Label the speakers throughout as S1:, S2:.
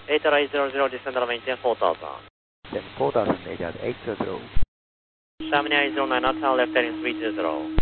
S1: 8000, descend and maintain 4000.
S2: Then 4000, Etihad 800.
S1: Shamini 809, turn left heading 320.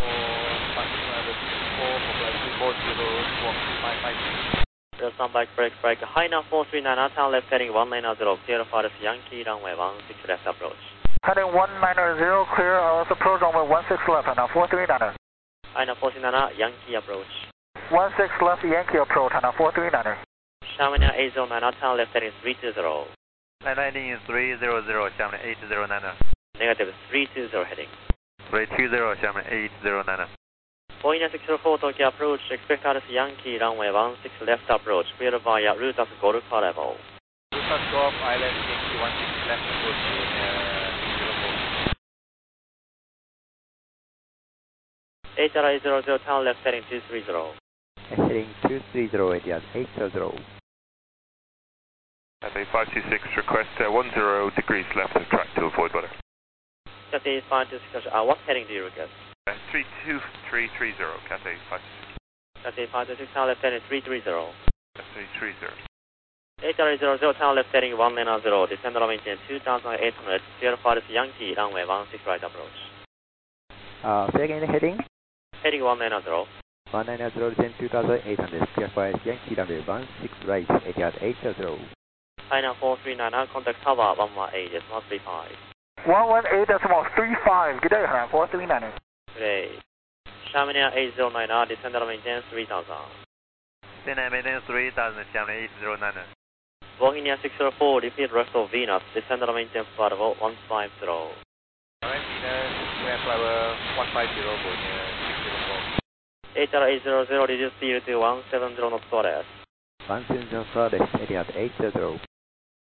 S1: Real sunbike, brake, high now 439, turn left heading 190, clear of RS Yankee, runway 16 left approach.
S3: Heading 190, clear RS approach, runway 16 left, now 439.
S1: High now 439, Yankee approach.
S3: 16 left, Yankee approach, now 439.
S1: Shamini 809, turn left heading 320.
S4: Landing is 300, Shamini 809.
S1: Negative 320 heading.
S4: 320, Shamini 809.
S1: Boeing 604 Tokyo approach, expect RS Yankee, runway 16 left approach, clear via route of Golf level.
S4: Route Golf Island, Yankee 16 left approach,
S1: 8000, turn left heading 230.
S2: Heading 230, Etihad 800.
S4: Cathay 526, request 10 degrees left of track to avoid weather.
S1: Cathay 526, what heading do you request?
S4: 32330, Cathay 526.
S1: Cathay 526, turn left heading 330.
S4: Cathay 30.
S1: 8000, turn left heading 190, descend and maintain 2800, clear for RS Yankee, runway 16 right approach.
S2: Say again the heading?
S1: Heading 190.
S2: 190, descend 2800, clear for RS Yankee, runway 16 right, Etihad 800.
S1: High now 439, contact tower 118.35.
S3: 118.35, good day, 439.
S1: Today, Shamini 809, descend and maintain 3000.
S4: Descend and maintain 3000, Shamini 809.
S1: Boeing 604, repeat rest of Venus, descend and maintain flight level 150.
S4: Alright, Venus, clear flight level 150, Boeing 604.
S1: 8000, reduce speed to 170 knots.
S2: 170, Etihad 800.